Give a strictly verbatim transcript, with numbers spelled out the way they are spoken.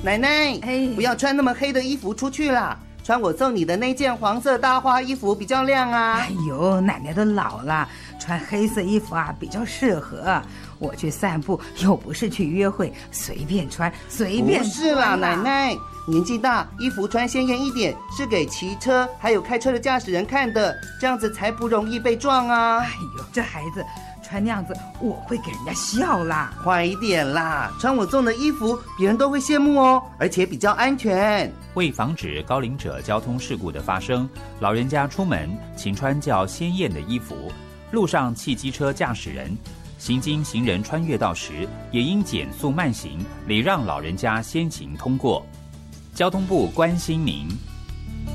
奶奶， 哎， 不要穿那么黑的衣服出去啦，穿我送你的那件黄色大花衣服比较亮啊。 哎呦，奶奶都老了，穿黑色衣服啊比较适合。我去散步又不是去约会，随便穿随便穿。 不是啦，奶奶，年纪大，衣服穿鲜艳一点，是给骑车还有开车的驾驶人看的，这样子才不容易被撞啊。 哎呦，这孩子穿那样子，我会给人家笑啦。 快一点啦，穿我送的衣服，别人都会羡慕哦，而且比较安全。 为防止高龄者交通事故的发生，老人家出门请穿较鲜艳的衣服。路上汽机车驾驶人行经行人穿越道时，也应减速慢行，礼让老人家先行通过。交通部关心您。